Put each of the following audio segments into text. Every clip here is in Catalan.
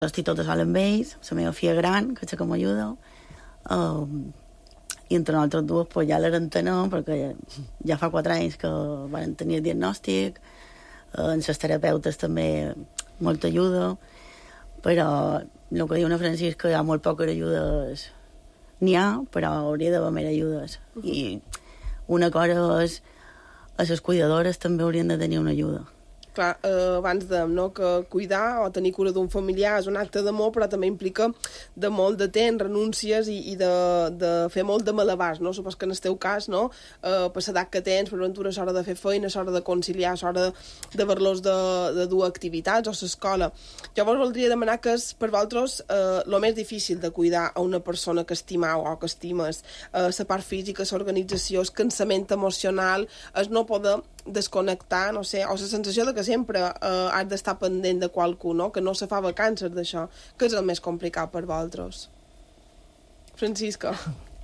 estic tota sola amb ells, la meva filla gran, que és la que m'ajuda, i entre nosaltres dues pues, ja l'entenem, perquè ja fa 4 anys que van tenir el diagnòstic, en les terapeutes també molta ajuda, però el que diu una Francisca, hi ha molt poques ajudes, n'hi ha, però hauria d'haver més ajudes. I una cosa és, les cuidadores també haurien de tenir una ajuda. Clar, abans dèiem, no?, que cuidar o tenir cura d'un familiar és un acte d'amor, però també implica de molt de temps, renúncies i de fer molt de malabars, no? Supos que en el teu cas, no?, per l'edat que tens, per ventura és hora de fer feina, és hora de conciliar, és hora de ver-los de dur activitats o l'escola. Jo vos voldria demanar que és per vosaltres el més difícil de cuidar a una persona que estimau o que estimes, la part física, l'organització, el cansament emocional, és no poder desconnectar, no sé, o la sensació de que sempre has d'estar pendent de qualcú, no?, que no se fa vacances d'això, que és el més complicat per vosaltres. Francisca.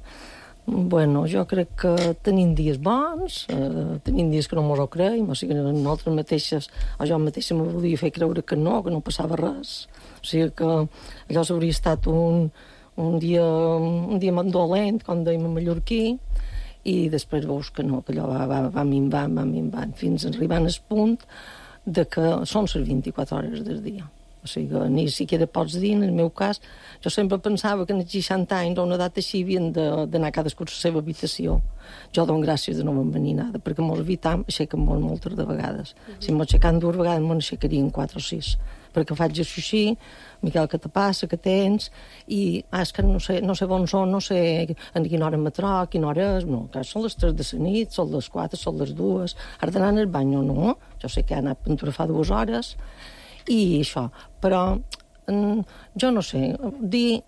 Bueno, jo crec que tenim dies bons, tenim dies que no mos ho creiem, o sigui que nosaltres mateixes, o jo mateixa me volia fer creure que no passava res. O sigui que allò hauria estat un dia dolent, com dèiem a mallorquí, i després veus que no, que allò va minvant, fins arribant al punt de que són les 24 hores del dia. O sigui que ni siquiera pots dir, en el meu cas, jo sempre pensava que en els 60 anys, a una edat així, havien d'anar cadascú a la seva habitació. Jo dono gràcies de no me'n venir nada, perquè mos evitam, aixequen moltes de vegades. Si m'ho aixecan 2 vegades, m'ho aixecarien 4 o 6. Perquè faig això així, Miquel, què te passa, què tens? I és que no sé on són, no sé a quina hora me trobo, a quina hora és, no, que són les 3 de la nit, són les 4, són les 2, has d'anar al bany o no? Jo sé que he anat a pintura fa 2 hores, i això, però jo no sé, dir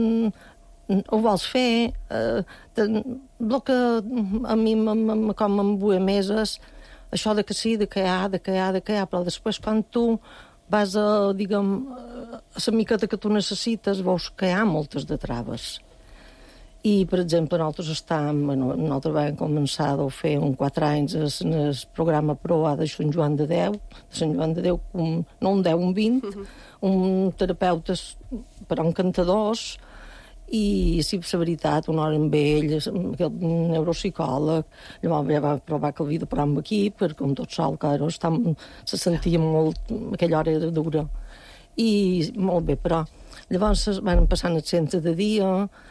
ho vols fer, el que a mi com m'embuia és això de que sí, de que hi ha, però després quan tu vas a, diguem, a la miqueta que tu necessites, veus que hi ha moltes de traves. I, per exemple, nosaltres vam començar a fer 4 anys en el programa PROA de Sant Joan de Déu, no un 10, un 20, un terapeutes, però encantadors, i sí, la veritat, una hora amb ell, el neuropsicòleg, llavors ja va provar que havia de parar amb aquí, perquè com tot sol, claro, se sentia molt, aquella hora era dura, i molt bé, però llavors van passant el centre de dia,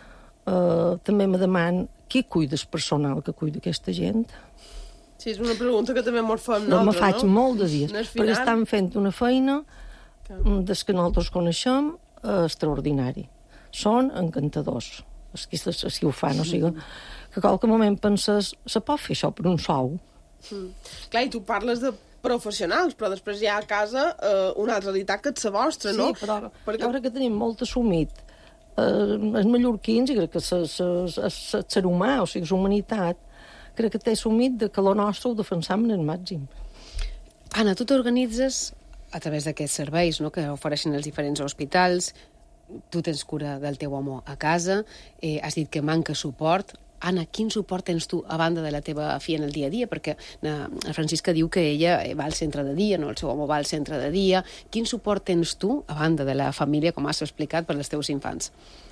també me demanen qui cuida el personal que cuida aquesta gent. Sí, és una pregunta que també mos fem nosaltres, no? Me faig molt de dies, perquè estan fent una feina des que nosaltres coneixem extraordinari. Són encantadors, els qui ho fan, o sigui, que a qualque moment penses, se pot fer això per un sou? Clar, i tu parles de professionals, però després hi ha a casa una altra realitat que és la vostra, no? Sí, però jo crec que tenim molt assumit els mallorquins, i crec que el ser humà, o sigui, la humanitat, crec que té assumit que lo nostre ho defensam en el màxim. Anna, tu t'organitzes a través d'aquests serveis, no?, que ofereixen els diferents hospitals. Tu tens cura del teu home a casa, has dit que manca suport. Anna, quin suport tens tu a banda de la teva filla en el dia a dia? Perquè la Francisca diu que ella va al centre de dia, no, el seu home va al centre de dia. Quin suport tens tu a banda de la família, com has explicat, per als teus infants?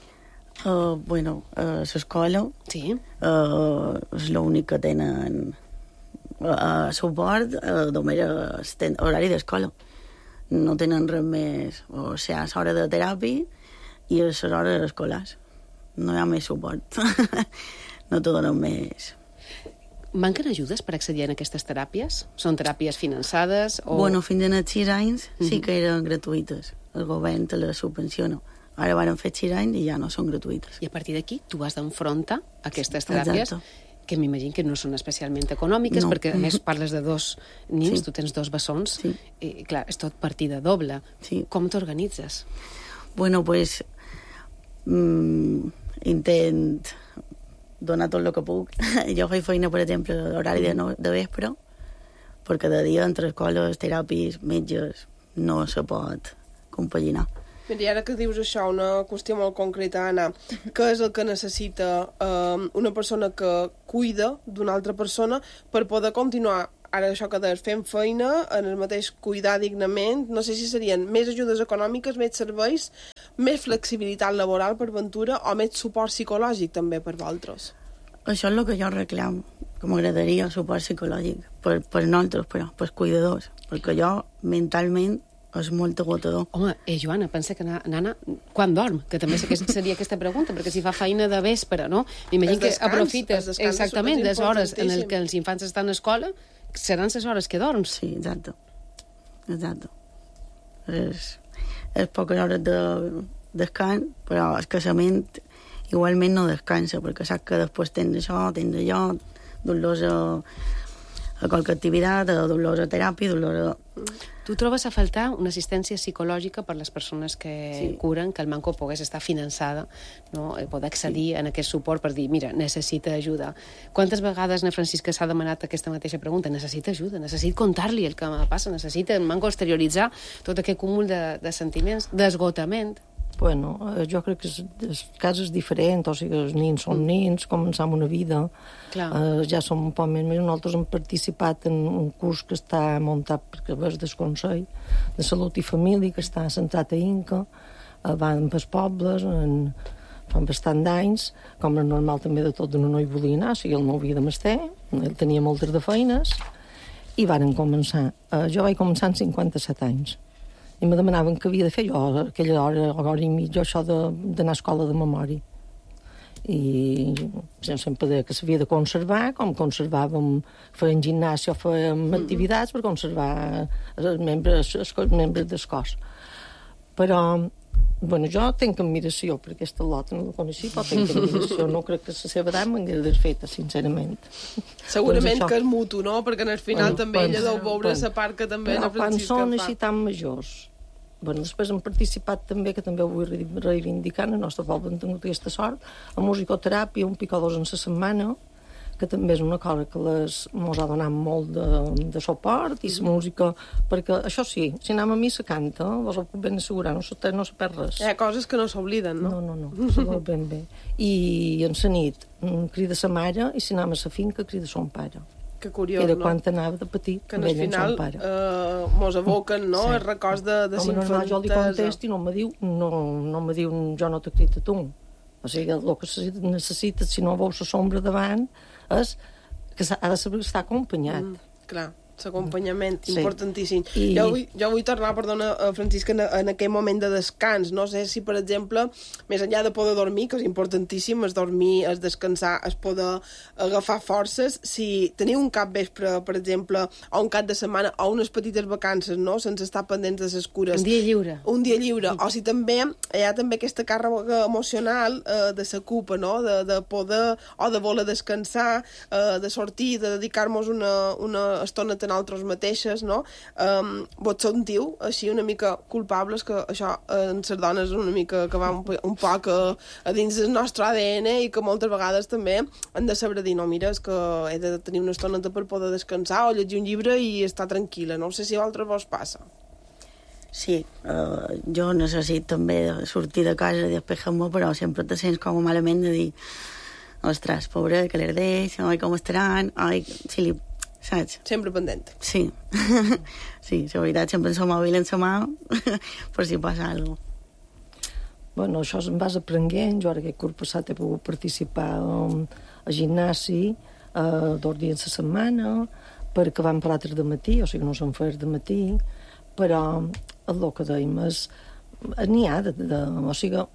L'escola sí. És l'únic que tenen suport, només horari d'escola. No tenen res més, o sigui, és hora de teràpia i a les hores escolars. No hi ha més suport. No te donen més. Manquen ajudes per accedir a aquestes teràpies? Són teràpies finançades? O... Bueno, fins als 6 anys sí que eren gratuïtes. El govern te les subvenciona. Ara van fer 6 anys i ja no són gratuïtes. I a partir d'aquí tu has d'enfrontar aquestes teràpies. Exacte. Que m'imagino que no són especialment econòmiques, perquè a més parles de 2 nins, tu tens 2 bessons, i clar, és tot partida doble. Com t'organitzes? Bueno, pues intent donar tot el que puc. Jo faig feina, per exemple, a l'horari de vespre, perquè de dia entre escoles, teràpies, metges, no se pot compaginar. Mira, ara que dius això, una qüestió molt concreta, Anna, què és el que necessita una persona que cuida d'una altra persona per poder continuar ara això que deies, fem feina, en el mateix cuidar dignament, no sé si serien més ajudes econòmiques, més serveis, més flexibilitat laboral per Ventura o més suport psicològic també per vosaltres. Això és el que jo reclamo, que m'agradaria suport psicològic per nosaltres, però, pels cuidadors, perquè jo mentalment és molt agotador. Home, Joana, pensa que nana, quan dorm? Que també seria aquesta pregunta, perquè si fa feina de vespre, no? M'imagino que aprofites exactament les hores en què els infants estan a escola, seran les hores que dorms. Sí, exacte. És poques hores de descans, però escassament igualment no descansa, perquè saps que després tens això, tens allò, dolors a qualque activitat, dolors a teràpia, dolors a... Tu trobes a faltar una assistència psicològica per les persones que curen, que el Manco pogués estar finançada, no? Poder accedir en aquest suport per dir, mira, necessita ajuda. Quantes vegades, Francisca, s'ha demanat aquesta mateixa pregunta? Necessita ajuda, necessita contar-li el que me passa, necessita el Manco exterioritzar tot aquest cúmul de sentiments, d'esgotament. Bueno, jo crec que el cas és diferent, o sigui, els nins són nins, començam una vida, ja som un poc més, nosaltres hem participat en un curs que està muntat perquè és del Consell de Salut i Família, que està centrat a Inca, van pels pobles, fan bastant d'anys, com és normal també de tot, no hi volia anar, o sigui, ell no havia de mestre, ell tenia moltes de feines, i varen començar. Jo vaig començar amb 57 anys. I me demanaven què havia de fer jo, aquella hora i mitja, això d'anar a escola de memòria. I jo sempre deia que s'havia de conservar, com conservàvem, fèiem gimnàsia o fèiem activitats per conservar els membres del cos. Però, bueno, jo tinc admiració per aquesta lota, no la coneixia, però tinc admiració, no crec que la seva edat m'hagués feta, sincerament. Segurament que és mutu, no? Perquè al final també ella deu veure la part que també la Francisca fa. Però quan són així tan majors... Bueno, després hem participat també, que també ho vull reivindicar, el nostre poble hem tingut aquesta sort, a musicoteràpia, un pic o dos en la setmana, que també és una cosa que mos ha donat molt de suport, i la música, perquè això sí, si anem a missa canta, vos ho puc ben assegurar, no se perd res. Hi ha coses que no s'obliden, no? No, se vol ben bé. I en la nit crida sa mare, i si anem a la finca crida son pare. Que curiós, era quan anava de petit, que al final mos evoquen, no? Els records de la infantesa. Jo li contesto i no me diu jo no t'he crit a tu. O sigui, el que necessites, si no veus la sombra davant, és que ha de saber estar acompanyat. Clar, l'acompanyament, importantíssim. Jo vull tornar, perdona, Francisca, en aquell moment de descans. No sé si, per exemple, més enllà de poder dormir, que és importantíssim, és dormir, és descansar, és poder agafar forces, si teniu un cap vespre, per exemple, o un cap de setmana, o unes petites vacances, no?, sense estar pendents de les cures. Un dia lliure. Un dia lliure. O si també hi ha també aquesta càrrega emocional de la culpa, no?, de poder, o de voler descansar, de sortir, de dedicar-nos una estona en altres mateixes, no? Vos sentiu així una mica culpables, que això en les dones una mica que va un poc a dins del nostre ADN, i que moltes vegades també hem de saber dir, no, mira, és que he de tenir una estoneta per poder descansar o llegir un llibre i estar tranquil·la. No sé si a vosaltres vos passa. Sí, jo necessito també sortir de casa i despejar-me, però sempre te sents com malament de dir, ostres, pobre, que l'herdeix, ai, com estaran, ai, si li... saps? Sempre pendent. Sí, sí, la veritat, sempre som mòbil en la mà per si passa alguna cosa. Bueno, això em vas aprenent. Jo ara aquest curs passat he pogut participar a gimnàsia 2 dies a la setmana, perquè vam per altres de matí, o sigui, no som fers de matí, però el que dèiem és n'hi ha o sigui,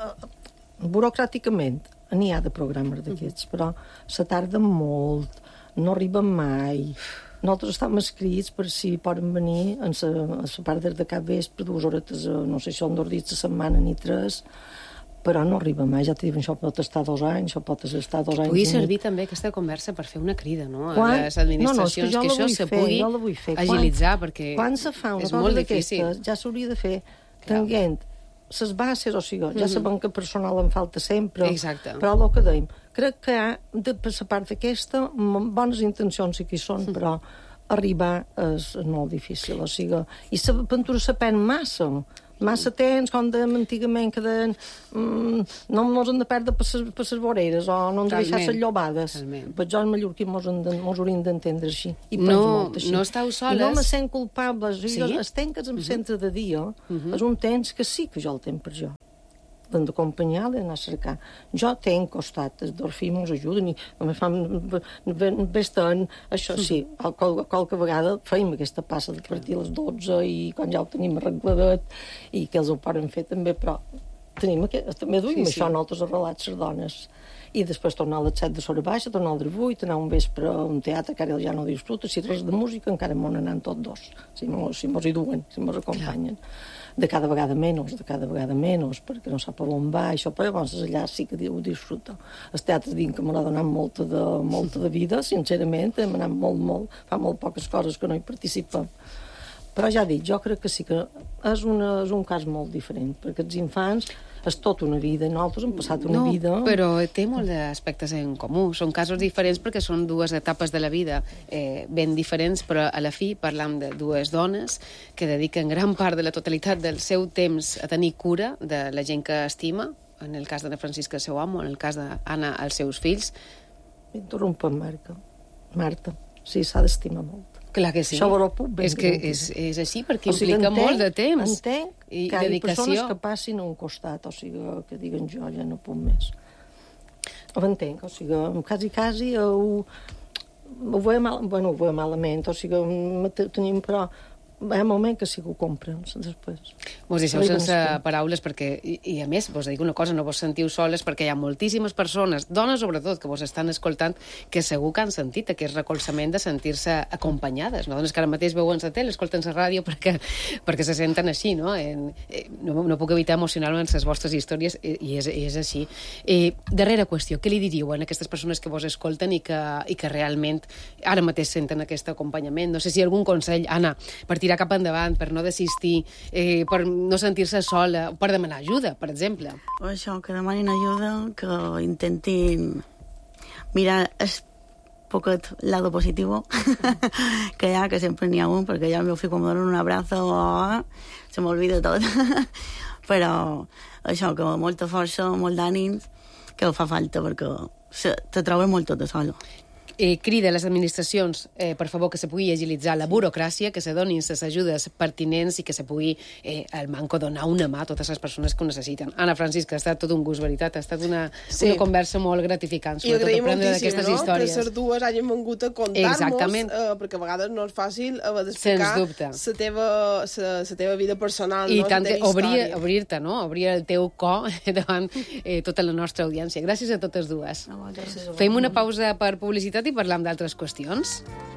burocràticament n'hi ha de programes d'aquests, però se tarda molt, no arriben mai. Nosaltres estem escrits per si poden venir a la part de cap vespre, 2 hores, no sé si són 2 dies a setmana ni 3, però no arriba mai. Ja t'hi diuen, això pot estar 2 anys, això pot estar 2 anys. Pugui servir també aquesta conversa per fer una crida, no? A les administracions, que això se pugui agilitzar, perquè quan se fa una cosa d'aquestes, ja s'hauria de fer tenint les bases, o sigui, ja sabem que personal en falta sempre, però el que dèiem, crec que hi ha, per la part d'aquesta, bones intencions sí que hi són, però arribar és molt difícil, o sigui, i l'aventura s'aprèn massa, Massa temps, com dèiem antigament, que deien no ens hem de perdre per les voreres o no ens deixar les llobades. Però jo, els mallorquins, mos hauríem d'entendre així. I molt així. No esteu soles. I no me sent culpable. Els temps que em centre de dia és un temps que sí que jo el tenc per jo. L'hem d'acompanyar, l'hem d'anar a cercar. Jo tenc costat, els Dorfí mos ajuden i només fan bastant, això sí, qualque vegada feim aquesta passa de partir a les 12 i quan ja ho tenim arregladet i que els ho poden fer també, però també duim això nosaltres arrelats les dones. I després tornar a les 7 de Sora Baixa, tornar a les 8, anar un vespre a un teatre que ara ja no disfruta, si res de música encara m'ho anant tots dos, si mos hi duen, si mos acompanyen. De cada vegada menys, perquè no sap on va, això, però llavors allà sí que ho disfruta. El teatre dic que m'ha donat molta de vida, sincerament, hem anat molt, fa molt poques coses que no hi participem. Però ja dic, jo crec que sí que és un cas molt diferent, perquè els infants és tota una vida, nosaltres hem passat una vida... No, però té molts aspectes en comú. Són casos diferents perquè són dues etapes de la vida ben diferents, però a la fi parlam de dues dones que dediquen gran part de la totalitat del seu temps a tenir cura de la gent que estima, en el cas d'Anna Francisca, el seu amo, en el cas d'Anna, els seus fills. Interrompen, Marta. Sí, s'ha d'estimar molt. Clar que sí. Això ho puc ben. És que és així, perquè implica molt de temps. Entenc i que hi ha dedicació. persones que passin a un costat, o sigui, que diguen jo ja no puc més. Ho entenc, o sigui, quasi ho veiem malament, o sigui, tenim, però hi ha un moment que sí que ho compren després. Vos deixeu sense paraules perquè, i a més, vos dic una cosa, no vos sentiu soles perquè hi ha moltíssimes persones, dones sobretot, que vos estan escoltant, que segur que han sentit aquest recolzament de sentir-se acompanyades, no? Dones que ara mateix veuen la tele, escolten la ràdio perquè se senten així, no? No puc evitar emocionar-me en les vostres històries i és així. Darrera qüestió, què li diríeu a aquestes persones que vos escolten i que realment ara mateix senten aquest acompanyament? No sé si algun consell, Anna, per tirar cap endavant, per no desistir, per no sentir-se sola, per demanar ajuda, per exemple. Això, que demanin ajuda, que intentin mirar el poquet lado positivo que hi ha, que sempre n'hi ha un, perquè ja el meu fill quan me donen un abrazo se m'olvida tot. Però això, que molta força, molt d'ànims, que fa falta, perquè te trobes molt tot sola. Crida a les administracions, per favor, que se pugui agilitzar la burocràcia, que se donin les ajudes pertinents i que se pugui al manco donar una mà a totes les persones que ho necessiten. Anna Francisca, ha estat tot un gust, veritat. Ha estat una conversa molt gratificant, sobretot aprendre d'aquestes històries. Que les dues hagin vengut a contar-nos, perquè a vegades no és fàcil d'explicar la teva vida personal. I tant, obrir-te, no? Obrir el teu cor davant tota la nostra audiència. Gràcies a totes dues. Fem una pausa per publicitat i parlam d'altres qüestions.